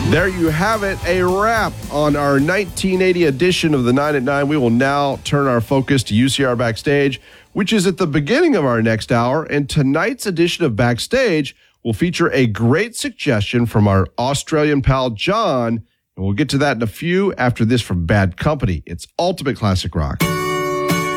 There you have it, a wrap on our 1980 edition of the 9 at 9. We will now turn our focus to UCR Backstage, which is at the beginning of our next hour. And tonight's edition of Backstage will feature a great suggestion from our Australian pal, John. And we'll get to that in a few after this from Bad Company. It's Ultimate Classic Rock.